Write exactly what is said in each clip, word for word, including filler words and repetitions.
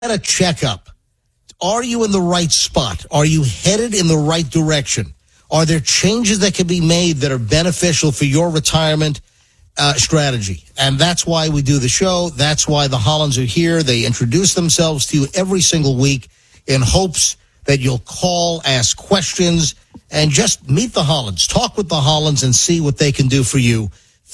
a checkup. Are you in the right spot? Are you headed in the right direction? Are there changes that can be made that are beneficial for your retirement uh, strategy? And that's why we do the show. That's why the Hollands are here. They introduce themselves to you every single week in hopes that you'll call, ask questions, and just meet the Hollands. Talk with the Hollands and see what they can do for you.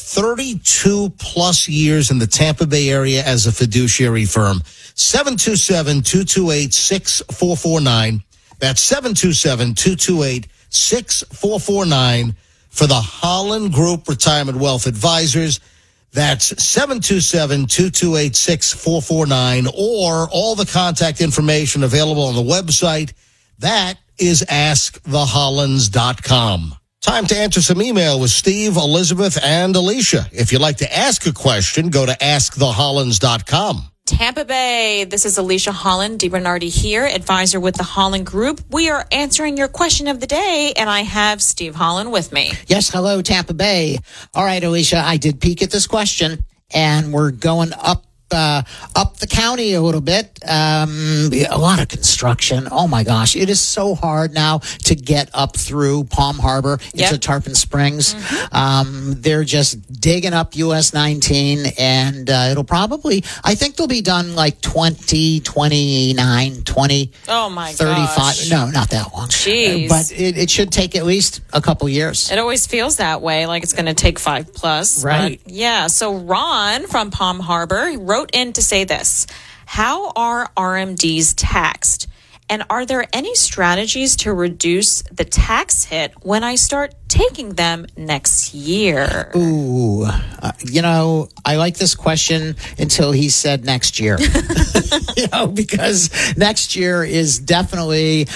thirty-two plus years in the Tampa Bay area as a fiduciary firm. seven two seven, two two eight, six four four nine. That's seven two seven, two two eight, six four four nine for the Holland Group Retirement Wealth Advisors. That's seven two seven, two two eight, six four four nine, or all the contact information available on the website. That is ask the hollands dot com. Time to answer some email with Steve, Elizabeth, and Alicia. If you'd like to ask a question, go to ask the hollands dot com. Tampa Bay, this is Alicia Holland, DiBernardi here, advisor with the Holland Group. We are answering your question of the day, and I have Steve Holland with me. Yes, hello, Tampa Bay. All right, Alicia, I did peek at this question, and we're going up Uh, up the county a little bit. Um, a lot of construction. Oh my gosh. It is so hard now to get up through Palm Harbor Yep. into Tarpon Springs. Mm-hmm. Um, they're just digging up U S nineteen, and uh, it'll probably, I think they'll be done like twenty twenty-nine, twenty Oh my thirty-five. gosh. No, not that long. Jeez. Uh, But it, it should take at least a couple years. It always feels that way, like it's going to take five plus. Right. But yeah. So Ron from Palm Harbor wrote in to say this: how are R M Ds taxed? And are there any strategies to reduce the tax hit when I start taking them next year? Ooh, uh, you know, I like this question until he said next year. You know, because next year is definitely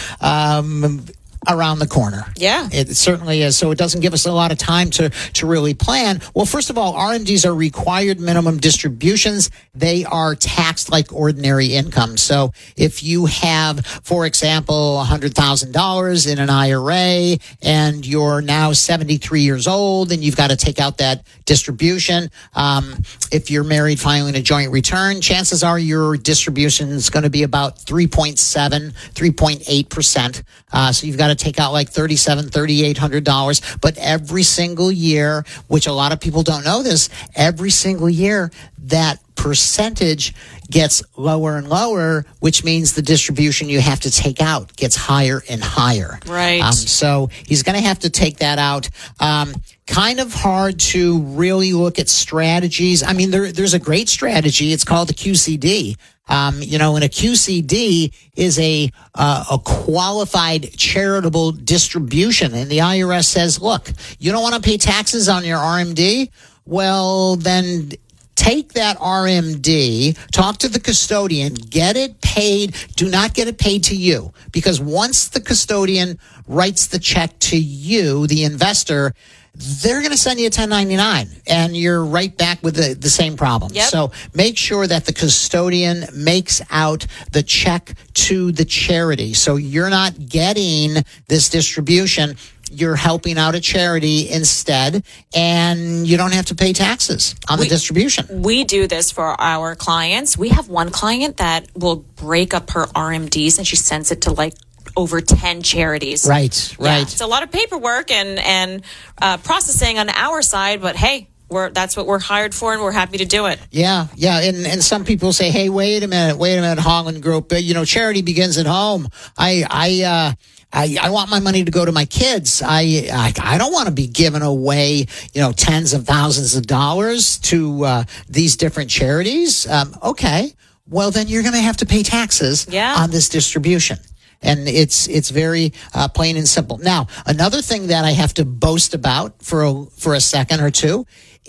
um, around the corner. Yeah. It certainly is. So it doesn't give us a lot of time to, to really plan. Well, first of all, R M Ds are required minimum distributions. They are taxed like ordinary income. So if you have, for example, one hundred thousand dollars in an I R A and you're now seventy-three years old and you've got to take out that distribution, um, if you're married filing a joint return, chances are your distribution is going to be about three point seven, three point eight percent. Uh, so you've got to take out like thirty-seven, thirty-eight hundred dollars. But every single year, which a lot of people don't know this, every single year that percentage gets lower and lower, which means the distribution you have to take out gets higher and higher. Right. Um, so he's going to have to take that out. Um, kind of hard to really look at strategies. I mean, there, there's a great strategy. It's called the Q C D. Um, you know, and a Q C D is a uh, a qualified charitable distribution. And the I R S says, look, you don't want to pay taxes on your R M D? Well, then take that R M D, talk to the custodian, get it paid. Do not get it paid to you, because once the custodian writes the check to you, the investor, they're going to send you a ten ninety-nine and you're right back with the, the same problem. Yep. So make sure that the custodian makes out the check to the charity. So you're not getting this distribution. You're helping out a charity instead, and you don't have to pay taxes on We- the distribution. We do this for our clients. We have one client that will break up her R M Ds and she sends it to like over ten charities. Right, Yeah, right. it's a lot of paperwork and, and uh, processing on our side, but hey, we're, that's what we're hired for and we're happy to do it. Yeah, yeah, and and some people say, "Hey, wait a minute, wait a minute, Holland Group. You know, charity begins at home. I, I, uh, I, I want my money to go to my kids. I, I, I don't want to be giving away, you know, tens of thousands of dollars to uh, these different charities." Um, okay, well then you're going to have to pay taxes Yeah. on this distribution. And it's it's very uh, plain and simple. Now, another thing that I have to boast about for a, for a second or two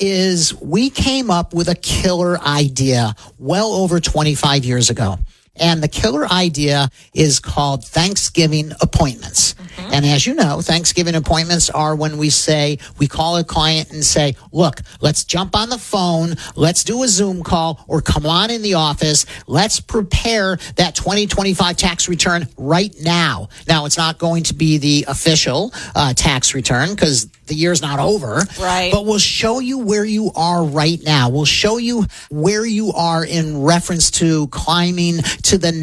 is we came up with a killer idea well over twenty-five years ago. And the killer idea is called Thanksgiving appointments. Mm-hmm. And as you know, Thanksgiving appointments are when we say, we call a client and say, look, let's jump on the phone, let's do a Zoom call, or come on in the office. Let's prepare that twenty twenty-five tax return right now. Now, it's not going to be the official uh, tax return because the year's not over. Right. But we'll show you where you are right now. We'll show you where you are in reference to climbing to the